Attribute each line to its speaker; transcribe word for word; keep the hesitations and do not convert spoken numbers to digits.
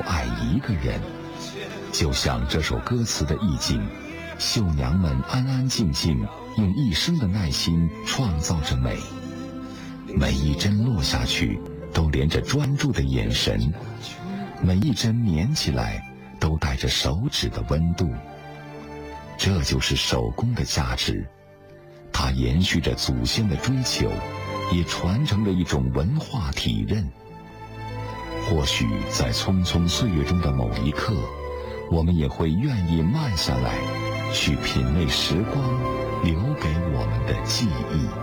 Speaker 1: 爱一个人。就像这首歌词的意境，绣娘们安安静静，用一生的耐心创造着美。每一针落下去，都连着专注的眼神；每一针粘起来，都带着手指的温度。这就是手工的价值，它延续着祖先的追求，也传承着一种文化体认。或许在匆匆岁月中的某一刻，我们也会愿意慢下来，去品味时光留给我们的记忆。